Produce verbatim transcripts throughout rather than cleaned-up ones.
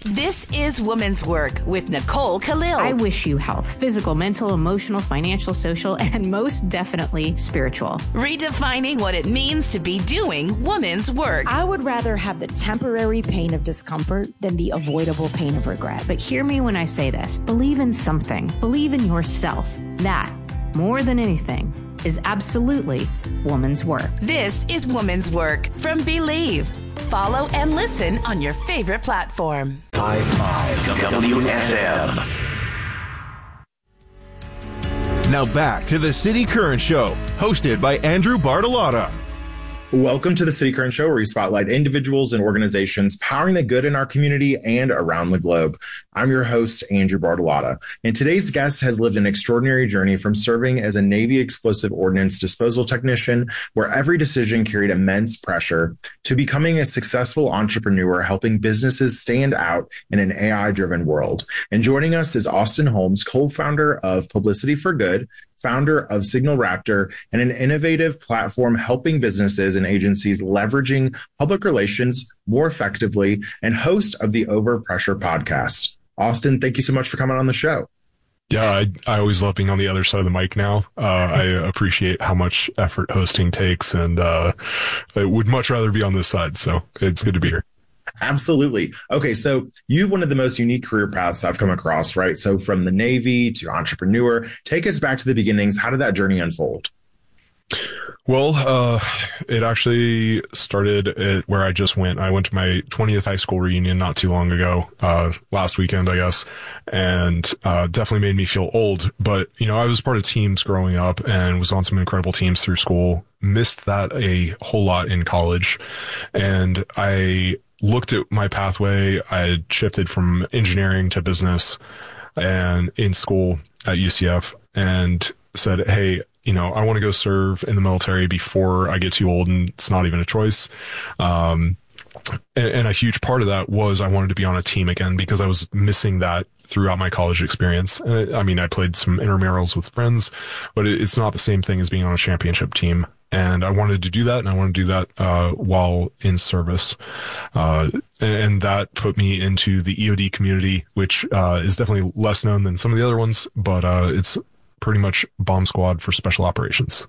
This is Woman's Work with Nicole Khalil. I wish you health, physical, mental, emotional, financial, social, and most definitely spiritual. Redefining what it means to be doing woman's work. I would rather have the temporary pain of discomfort than the avoidable pain of regret. But hear me when I say this. Believe in something. Believe in yourself. That, more than anything, is absolutely woman's work. This is Woman's Work from Believe. Follow and listen on your favorite platform. five five W S M. Now back to the City Current Show, hosted by Andrew Bartolotta. Welcome to the City Current Show, where we spotlight individuals and organizations powering the good in our community and around the globe. I'm your host, Andrew Bartolotta, and today's guest has lived an extraordinary journey from serving as a Navy explosive ordnance disposal technician, where every decision carried immense pressure, to becoming a successful entrepreneur, helping businesses stand out in an A I-driven world. And joining us is Austin Holmes, co-founder of Publicity for Good, founder of Signal Raptor, and an innovative platform helping businesses and agencies leveraging public relations more effectively, and host of the Overpressure podcast. Austin, thank you so much for coming on the show. Yeah, I, I always love being on the other side of the mic now. Uh, I appreciate how much effort hosting takes, and uh, I would much rather be on this side. So it's good to be here. Absolutely. Okay, so you've one of the most unique career paths I've come across, right? So from the Navy to entrepreneur, take us back to the beginnings. How did that journey unfold? Well, uh, it actually started at where I just went. I went to my twentieth high school reunion not too long ago, uh, last weekend, I guess, and uh, definitely made me feel old. But, you know, I was part of teams growing up and was on some incredible teams through school, missed that a whole lot in college, and I looked at my pathway. I had shifted from engineering to business and in school at U C F, and said, hey, you know, I want to go serve in the military before I get too old and it's not even a choice. Um, and, and a huge part of that was I wanted to be on a team again, because I was missing that throughout my college experience. I mean, I played some intramurals with friends, but it's not the same thing as being on a championship team. And I wanted to do that, and I want to do that uh, while in service. Uh, and that put me into the E O D community, which uh, is definitely less known than some of the other ones, but uh, it's pretty much bomb squad for special operations.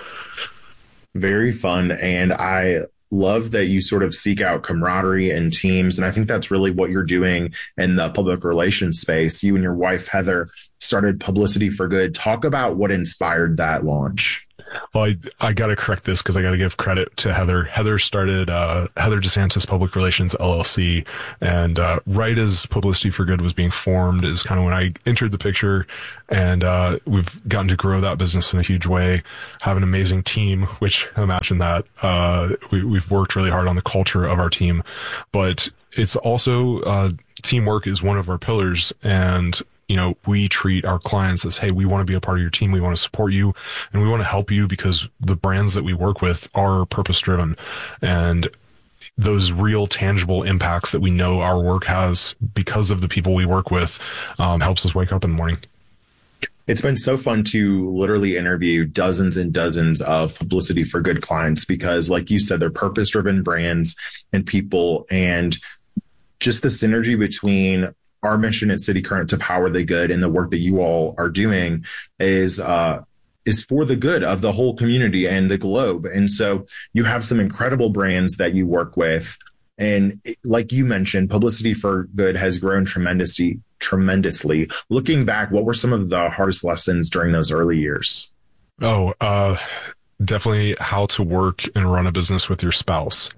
Very fun. And I love that you sort of seek out camaraderie and teams. And I think that's really what you're doing in the public relations space. You and your wife, Heather, started Publicity for Good. Talk about what inspired that launch. Well, I, I got to correct this because I got to give credit to Heather. Heather started uh, Heather DeSantis Public Relations L L C. And uh, right as Publicity for Good was being formed is kind of when I entered the picture. And uh, we've gotten to grow that business in a huge way, have an amazing team, which imagine that. Uh, we, we've worked really hard on the culture of our team. But it's also uh, teamwork is one of our pillars. And you know, we treat our clients as, hey, we want to be a part of your team. We want to support you and we want to help you because the brands that we work with are purpose driven, and those real tangible impacts that we know our work has because of the people we work with um, helps us wake up in the morning. It's been so fun to literally interview dozens and dozens of Publicity for Good clients because, like you said, they're purpose driven brands and people, and just the synergy between our mission at City Current to power the good and the work that you all are doing is uh, is for the good of the whole community and the globe. And so you have some incredible brands that you work with. And like you mentioned, Publicity for Good has grown tremendously. tremendously. Looking back, what were some of the hardest lessons during those early years? Oh, uh, definitely how to work and run a business with your spouse.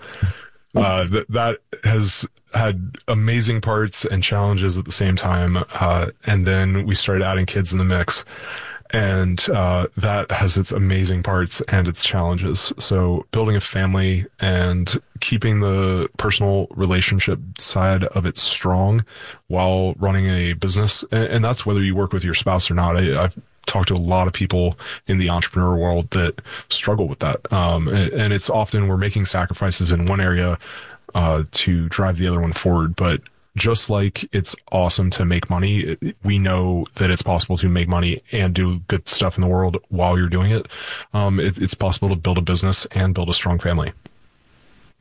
Uh, that, that has had amazing parts and challenges at the same time. Uh, and then we started adding kids in the mix, and, uh, that has its amazing parts and its challenges. So building a family and keeping the personal relationship side of it strong while running a business. And, and that's whether you work with your spouse or not. I, I've talked to a lot of people in the entrepreneur world that struggle with that. Um, and, and it's often we're making sacrifices in one area, uh, to drive the other one forward. But just like it's awesome to make money, it, we know that it's possible to make money and do good stuff in the world while you're doing it. Um, it it's possible to build a business and build a strong family.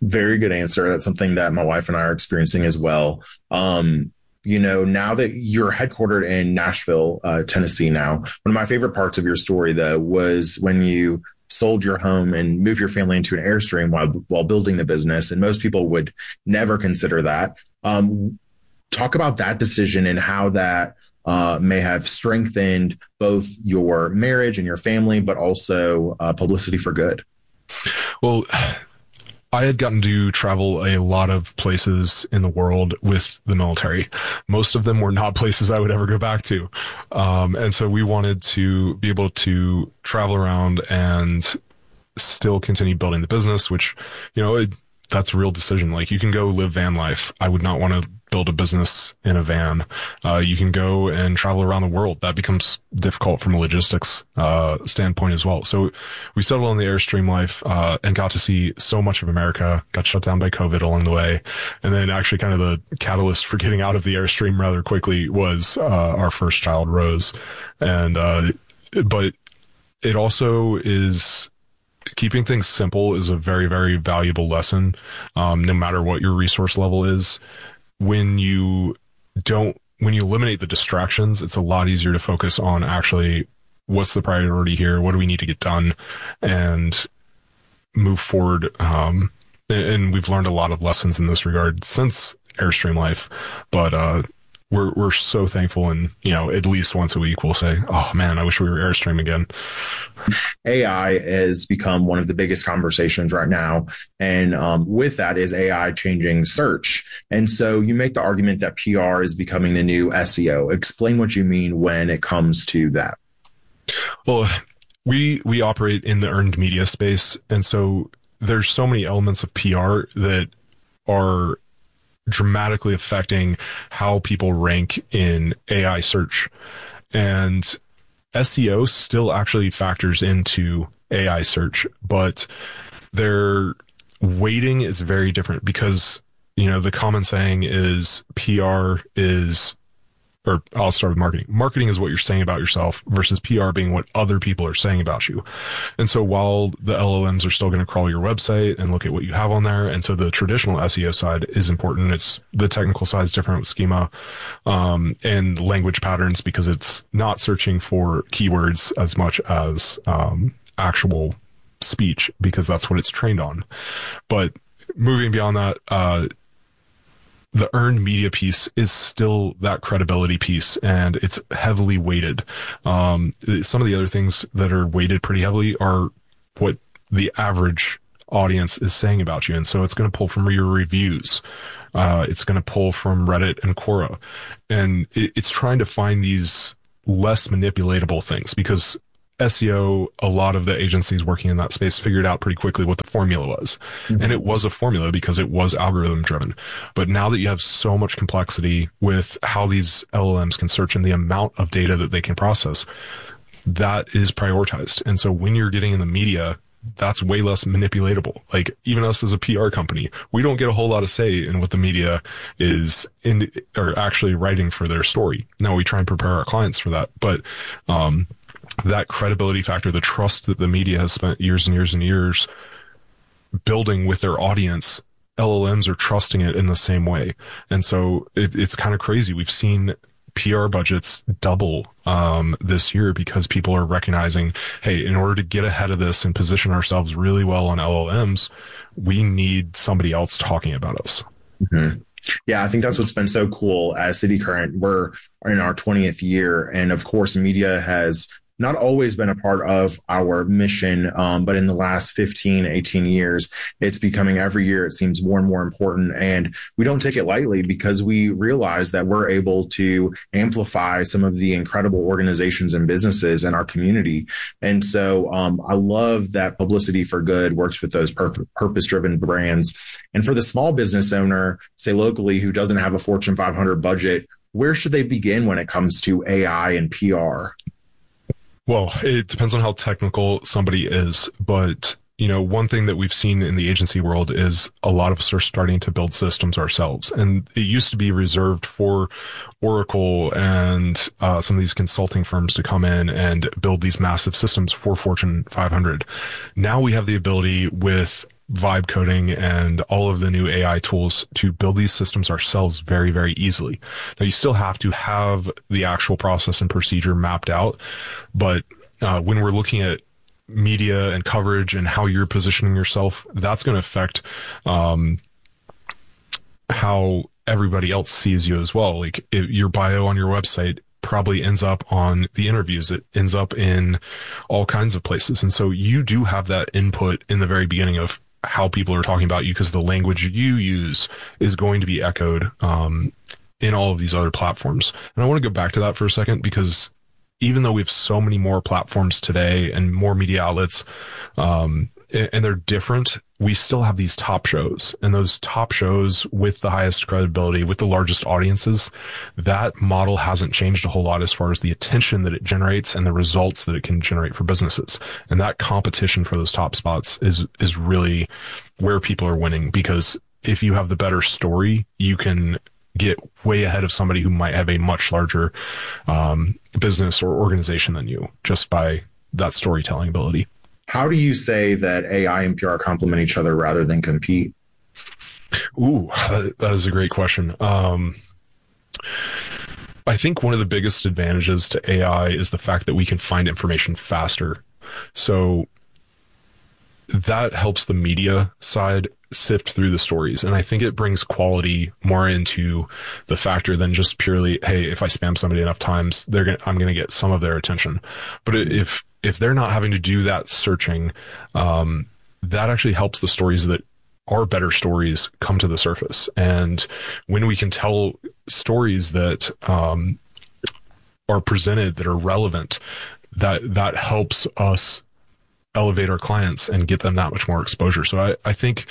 Very good answer. That's something that my wife and I are experiencing as well. Um, you know, now that you're headquartered in Nashville, uh, Tennessee now, one of my favorite parts of your story, though, was when you sold your home and moved your family into an Airstream while while building the business. And most people would never consider that. Um, talk about that decision and how that uh, may have strengthened both your marriage and your family, but also uh, Publicity for Good. Well, I had gotten to travel a lot of places in the world with the military. Most of them were not places I would ever go back to. Um, and so we wanted to be able to travel around and still continue building the business, which, you know, it, that's a real decision. Like, you can go live van life. I would not want to build a business in a van. Uh, you can go and travel around the world. That becomes difficult from a logistics uh, standpoint as well. So we settled on the Airstream life uh, and got to see so much of America. Got shut down by COVID along the way. And then actually kind of the catalyst for getting out of the Airstream rather quickly was uh, our first child, Rose. And uh, but it also is... keeping things simple is a very, very valuable lesson, um, no matter what your resource level is. When you don't, when you eliminate the distractions, it's a lot easier to focus on actually what's the priority here, what do we need to get done, and move forward. Um, and we've learned a lot of lessons in this regard since Airstream life, but uh, we're we're so thankful, and you know, at least once a week we'll say, "Oh man, I wish we were Airstream again." A I has become one of the biggest conversations right now. And um, with that is A I changing search. And so you make the argument that P R is becoming the new S E O. Explain what you mean when it comes to that. Well, we we operate in the earned media space. And so there's so many elements of P R that are dramatically affecting how people rank in A I search. And S E O still actually factors into A I search, but their weighting is very different because, you know, the common saying is P R is, or I'll start with marketing. Marketing is what you're saying about yourself versus P R being what other people are saying about you. And so while the L L Ms are still going to crawl your website and look at what you have on there, and so the traditional S E O side is important. It's the technical side is different with schema, um, and language patterns because it's not searching for keywords as much as, um, actual speech because that's what it's trained on. But moving beyond that, uh, the earned media piece is still that credibility piece, and it's heavily weighted. Um, some of the other things that are weighted pretty heavily are what the average audience is saying about you. And so it's going to pull from your reviews. Uh, it's going to pull from Reddit and Quora. And it, it's trying to find these less manipulatable things because S E O, a lot of the agencies working in that space figured out pretty quickly what the formula was. Mm-hmm. And it was a formula because it was algorithm driven. But now that you have so much complexity with how these L L Ms can search and the amount of data that they can process, that is prioritized. And so when you're getting in the media, that's way less manipulatable. Like even us as a P R company, we don't get a whole lot of say in what the media is in or actually writing for their story. Now we try and prepare our clients for that. But, um, that credibility factor, the trust that the media has spent years and years and years building with their audience, L L Ms are trusting it in the same way. And so it, it's kind of crazy. We've seen P R budgets double um, this year because people are recognizing, hey, in order to get ahead of this and position ourselves really well on L L Ms, we need somebody else talking about us. Mm-hmm. Yeah, I think that's what's been so cool as City Current. We're in our twentieth year. And of course, media has not always been a part of our mission, um, but in the last fifteen, eighteen years, it's becoming every year, it seems more and more important. And we don't take it lightly because we realize that we're able to amplify some of the incredible organizations and businesses in our community. And so um, I love that Publicity for Good works with those perf- purpose-driven brands. And for the small business owner, say locally, who doesn't have a Fortune five hundred budget, where should they begin when it comes to A I and P R? Well, it depends on how technical somebody is, but you know, one thing that we've seen in the agency world is a lot of us are starting to build systems ourselves. And it used to be reserved for Oracle and uh, some of these consulting firms to come in and build these massive systems for Fortune five hundred. Now we have the ability with vibe coding and all of the new A I tools to build these systems ourselves very, very easily. Now, you still have to have the actual process and procedure mapped out, but uh, when we're looking at media and coverage and how you're positioning yourself, that's going to affect um, how everybody else sees you as well. Like if your bio on your website probably ends up on the interviews. It ends up in all kinds of places. And so you do have that input in the very beginning of how people are talking about you, because the language you use is going to be echoed um, in all of these other platforms. And I want to go back to that for a second, because even though we have so many more platforms today and more media outlets, um, and they're different, we still have these top shows, and those top shows with the highest credibility, with the largest audiences, that model hasn't changed a whole lot as far as the attention that it generates and the results that it can generate for businesses. And that competition for those top spots is, is really where people are winning, because if you have the better story, you can get way ahead of somebody who might have a much larger, um, business or organization than you, just by that storytelling ability. How do you say that A I and P R complement each other rather than compete? Ooh, that is a great question. Um, I think one of the biggest advantages to A I is the fact that we can find information faster. So that helps the media side sift through the stories. And I think it brings quality more into the factor than just purely, hey, if I spam somebody enough times, they're gonna, I'm going to get some of their attention. But if, if they're not having to do that searching, um, that actually helps the stories that are better stories come to the surface. And when we can tell stories that, um, are presented, that are relevant, that, that helps us elevate our clients and get them that much more exposure. So I, I think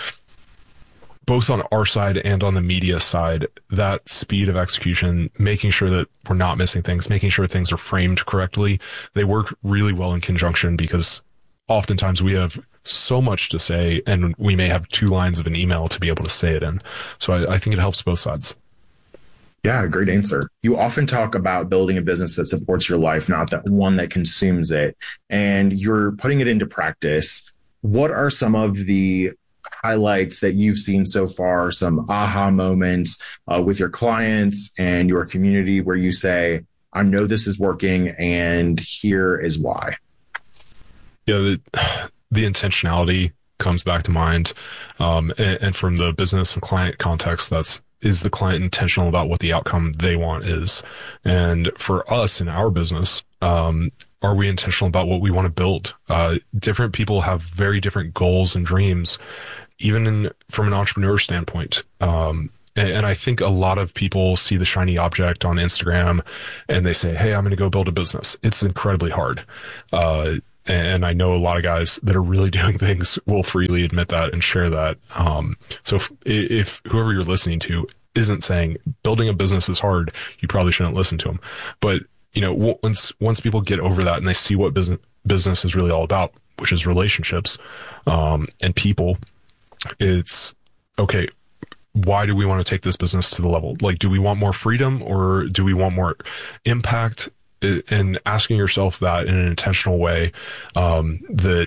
both on our side and on the media side, that speed of execution, making sure that we're not missing things, making sure things are framed correctly, they work really well in conjunction, because oftentimes we have so much to say and we may have two lines of an email to be able to say it in. So I, I think it helps both sides. Yeah, great answer. You often talk about building a business that supports your life, not that one that consumes it, and you're putting it into practice. What are some of the highlights that you've seen so far, some aha moments uh, with your clients and your community where you say, I know this is working and here is why? Yeah, the, the intentionality comes back to mind. Um, and, and from the business and client context, that's is the client intentional about what the outcome they want is? And for us in our business, um, are we intentional about what we want to build? Uh, different people have very different goals and dreams, even in, from an entrepreneur standpoint. Um, and, and I think a lot of people see the shiny object on Instagram and they say, hey, I'm going to go build a business. It's incredibly hard. Uh, And I know a lot of guys that are really doing things will freely admit that and share that. Um, so if, if whoever you're listening to isn't saying building a business is hard, you probably shouldn't listen to them. But, you know, once, once people get over that and they see what business, business is really all about, which is relationships, um, and people, it's okay. Why do we want to take this business to the level? Like, do we want more freedom or do we want more impact? And asking yourself that in an intentional way, um, that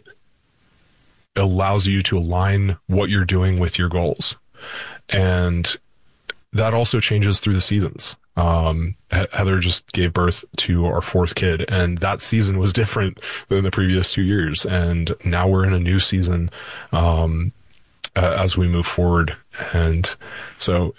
allows you to align what you're doing with your goals. And that also changes through the seasons. Um, Heather just gave birth to our fourth kid, and that season was different than the previous two years. And now we're in a new season, um, uh, as we move forward. And so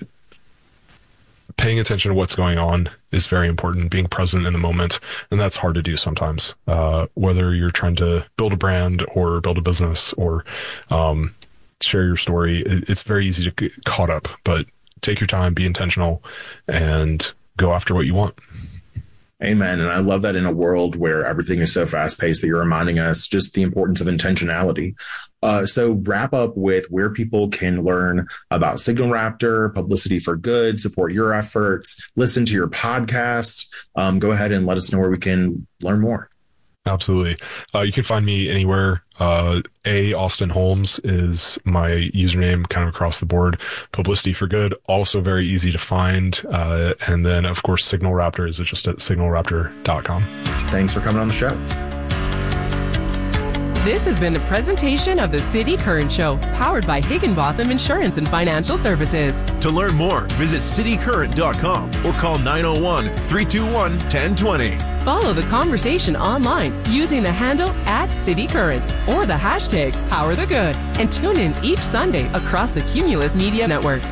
paying attention to what's going on is very important, being present in the moment. And that's hard to do sometimes, uh, whether you're trying to build a brand or build a business or, um, share your story. It's very easy to get caught up, but take your time, be intentional, and go after what you want. Amen. And I love that in a world where everything is so fast paced that you're reminding us just the importance of intentionality. Uh, so wrap up with where people can learn about Signal Raptor, Publicity for Good, support your efforts, listen to your podcast. Um, go ahead and let us know where we can learn more. Absolutely. Uh, you can find me anywhere. Uh, A Austin Holmes is my username kind of across the board. Publicity for Good, also very easy to find. Uh, and then of course, Signal Raptor is just at signal raptor dot com. Thanks for coming on the show. This has been a presentation of the City Current Show, powered by Higginbotham Insurance and Financial Services. To learn more, visit city current dot com or call nine oh one, three two one, one oh two oh. Follow the conversation online using the handle at City Current or the hashtag Power the Good, and tune in each Sunday across the Cumulus Media Network.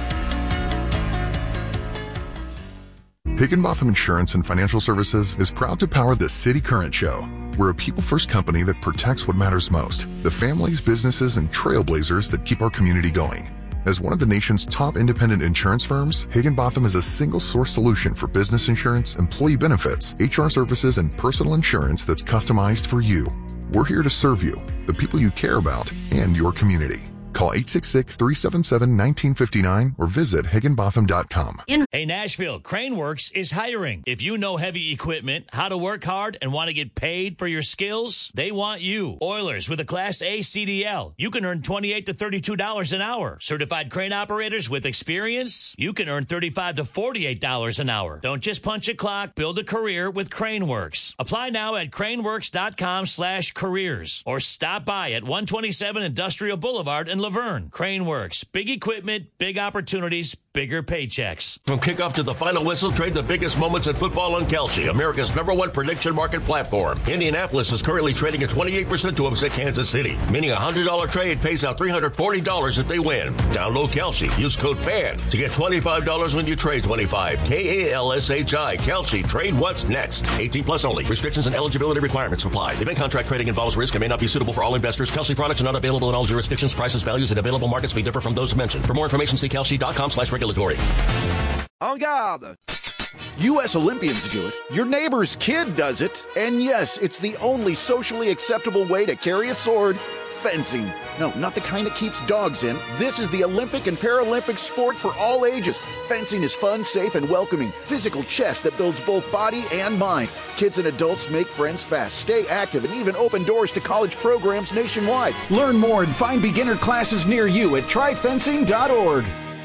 Higginbotham Insurance and Financial Services is proud to power the City Current Show. We're a people-first company that protects what matters most, the families, businesses, and trailblazers that keep our community going. As one of the nation's top independent insurance firms, Higginbotham is a single-source solution for business insurance, employee benefits, H R services, and personal insurance that's customized for you. We're here to serve you, the people you care about, and your community. Call eight six six, three seven seven, one nine five nine or visit higginbotham dot com. Hey, Nashville, Craneworks is hiring. If you know heavy equipment, how to work hard, and want to get paid for your skills, they want you. Oilers with a Class A C D L. You can earn twenty-eight to thirty-two dollars an hour. Certified crane operators with experience, you can earn thirty-five to forty-eight dollars an hour. Don't just punch a clock, build a career with Craneworks. Apply now at craneworks dot com slash careers or stop by at one twenty-seven Industrial Boulevard in Laverne. Craneworks, big equipment, big opportunities, bigger paychecks. From kickoff to the final whistle, trade the biggest moments in football on Kalshi, America's number one prediction market platform. Indianapolis is currently trading at twenty-eight percent to upset Kansas City, meaning a one hundred dollars trade pays out three hundred forty dollars if they win. Download Kalshi. Use code FAN to get twenty-five dollars when you trade twenty-five. K A L S H I. Kalshi. Trade what's next. eighteen plus only. Restrictions and eligibility requirements apply. Event contract trading involves risk and may not be suitable for all investors. Kalshi products are not available in all jurisdictions. Prices, values, and available markets may differ from those mentioned. For more information, see kalshi dot com slash regulatory. En garde! U S Olympians do it. Your neighbor's kid does it. And yes, it's the only socially acceptable way to carry a sword. Fencing. No, not the kind that keeps dogs in. This is the Olympic and Paralympic sport for all ages. Fencing is fun, safe, and welcoming. Physical chess that builds both body and mind. Kids and adults make friends fast, stay active, and even open doors to college programs nationwide. Learn more and find beginner classes near you at try fencing dot org.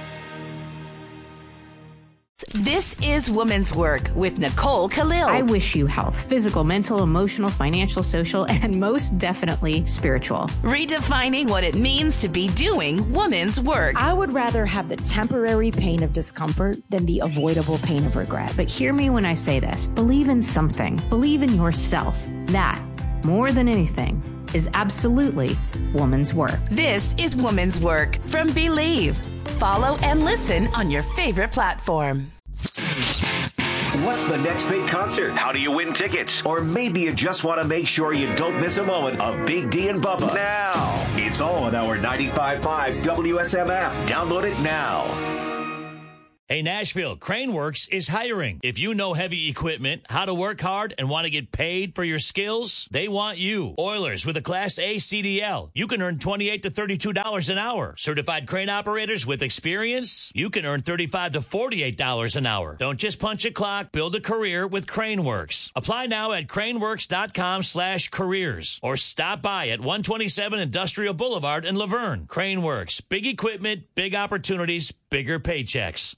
This is Woman's Work with Nicole Khalil. I wish you health, physical, mental, emotional, financial, social, and most definitely spiritual. Redefining what it means to be doing woman's work. I would rather have the temporary pain of discomfort than the avoidable pain of regret. But hear me when I say this. Believe in something. Believe in yourself. That, more than anything, is absolutely woman's work. This is Woman's Work from Believe. Follow and listen on your favorite platform. What's the next big concert? How do you win tickets? Or maybe you just want to make sure you don't miss a moment of Big D and Bubba. Now, it's all on our ninety-five point five W S M app. Download it now. Hey, Nashville, Craneworks is hiring. If you know heavy equipment, how to work hard, and want to get paid for your skills, they want you. Oilers with a Class A C D L. You can earn twenty-eight to thirty-two dollars an hour. Certified crane operators with experience, you can earn thirty-five to forty-eight dollars an hour. Don't just punch a clock, build a career with Craneworks. Apply now at craneworks dot com slash careers or stop by at one twenty-seven Industrial Boulevard in Laverne. Craneworks, big equipment, big opportunities, bigger paychecks.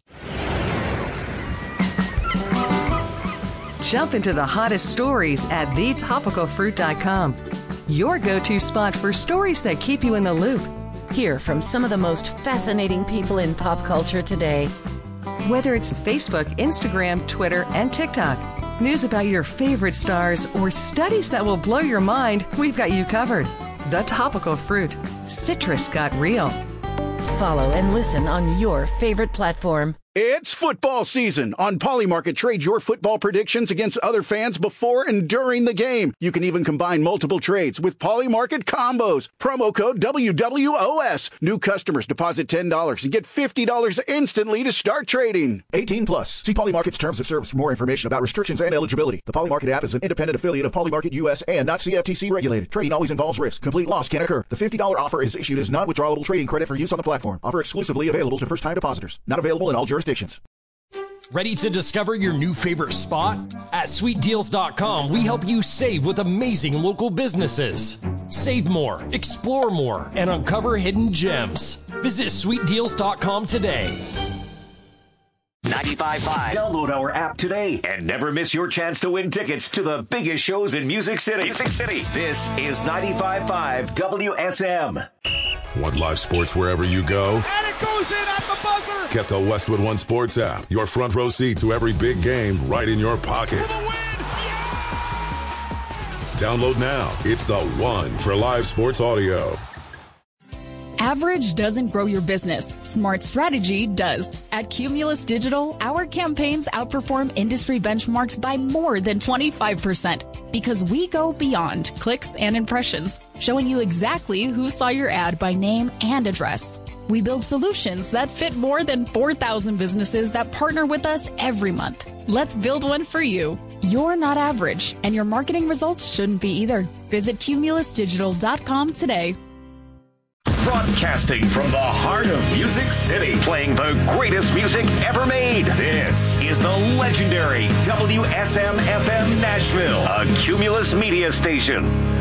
Jump into the hottest stories at the topical fruit dot com. Your go-to spot for stories that keep you in the loop. Hear from some of the most fascinating people in pop culture today. Whether it's Facebook, Instagram, Twitter, and TikTok, news about your favorite stars, or studies that will blow your mind, we've got you covered. The Topical Fruit. Citrus got real. Follow and listen on your favorite platform. It's football season. On Polymarket, trade your football predictions against other fans before and during the game. You can even combine multiple trades with Polymarket combos. Promo code W W O S. New customers deposit ten dollars and get fifty dollars instantly to start trading. eighteen plus. See Polymarket's terms of service for more information about restrictions and eligibility. The Polymarket app is an independent affiliate of Polymarket U S and not C F T C regulated. Trading always involves risk. Complete loss can occur. The fifty dollars offer is issued as non-withdrawable trading credit for use on the platform. Offer exclusively available to first-time depositors. Not available in all jurisdictions. Ready to discover your new favorite spot? At sweet deals dot com, we help you save with amazing local businesses. Save more, explore more, and uncover hidden gems. Visit sweet deals dot com today. ninety-five point five. Download our app today and never miss your chance to win tickets to the biggest shows in Music City. Music City. This is ninety-five point five W S M. Want live sports wherever you go? And it goes in at the buzzer. Get the Westwood One Sports app. Your front row seat to every big game right in your pocket. Yeah! Download now. It's the one for live sports audio. Average doesn't grow your business. Smart strategy does. At Cumulus Digital, our campaigns outperform industry benchmarks by more than twenty-five percent because we go beyond clicks and impressions, showing you exactly who saw your ad by name and address. We build solutions that fit more than four thousand businesses that partner with us every month. Let's build one for you. You're not average, and your marketing results shouldn't be either. Visit cumulus digital dot com today. Broadcasting from the heart of Music City, playing the greatest music ever made. This is the legendary W S M F M Nashville, a Cumulus media station.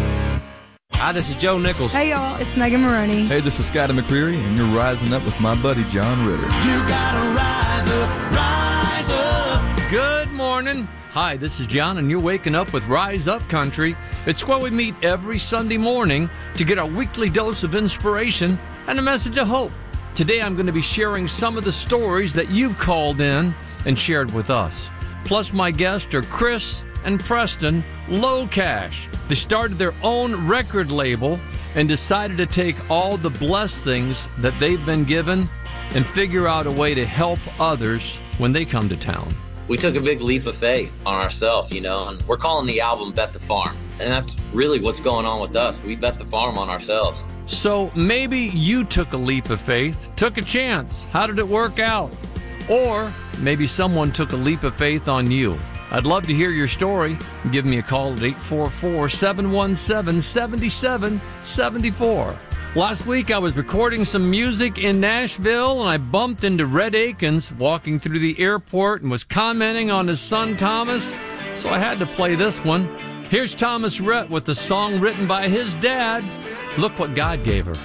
Hi, this is Joe Nichols. Hey, y'all, it's Megan Maroney. Hey, this is Scotty McCreery, and you're rising up with my buddy John Ritter. You gotta rise up, rise up. Good morning. Hi, this is John, and you're waking up with Rise Up Country. It's where we meet every Sunday morning to get our weekly dose of inspiration and a message of hope. Today, I'm going to be sharing some of the stories that you've called in and shared with us. Plus, my guests are Chris and Preston Low Cash. They started their own record label and decided to take all the blessings that they've been given and figure out a way to help others when they come to town. We took a big leap of faith on ourselves, you know, and we're calling the album Bet the Farm. And that's really what's going on with us. We bet the farm on ourselves. So maybe you took a leap of faith, took a chance. How did it work out? Or maybe someone took a leap of faith on you. I'd love to hear your story. Give me a call at eight four four, seven one seven, seven seven seven four. Last week, I was recording some music in Nashville, and I bumped into Red Akins walking through the airport and was commenting on his son, Thomas, so I had to play this one. Here's Thomas Rhett with the song written by his dad, Look What God Gave Her.